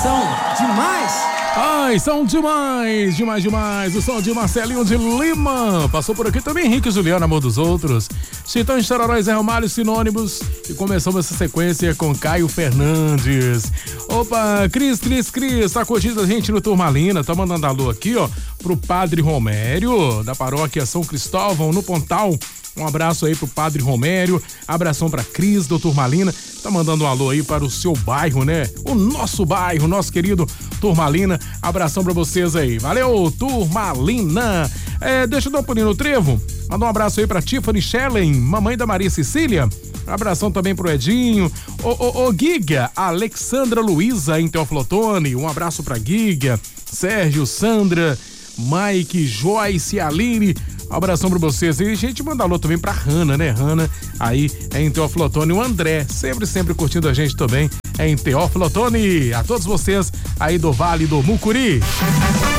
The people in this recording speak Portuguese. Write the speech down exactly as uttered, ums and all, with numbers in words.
são demais. Ai, são demais, demais, demais. O som de Marcelinho de Lima. Passou por aqui também Henrique e Juliano, Amor dos Outros. Chitão e Chororó, Zé Ramalho, Sinônimos. E começamos essa sequência com Caio Fernandes. Opa, Cris, Cris, Cris, tá curtindo a gente no Turmalina. Tá mandando alô aqui, ó, pro Padre Romério, da paróquia São Cristóvão, no Pontal. Um abraço aí pro Padre Romério, abração pra Cris do Turmalina, tá mandando um alô aí para o seu bairro, né? O nosso bairro, nosso querido Turmalina, abração pra vocês aí, valeu Turmalina. É, deixa eu dar um pulinho no trevo, mandar um abraço aí pra Tiffany Schellen, mamãe da Maria Cecília, abração também pro Edinho, o, o, o Giga, Alexandra Luiza em Teoflotone, um abraço pra Giga, Sérgio, Sandra, Mike, Joyce, Aline, um abração pra vocês. E a gente manda alô também pra Hanna, né? Hanna aí é em Teoflotone. O André, sempre, sempre curtindo a gente também é em Teoflotone. A todos vocês aí do Vale do Mucuri.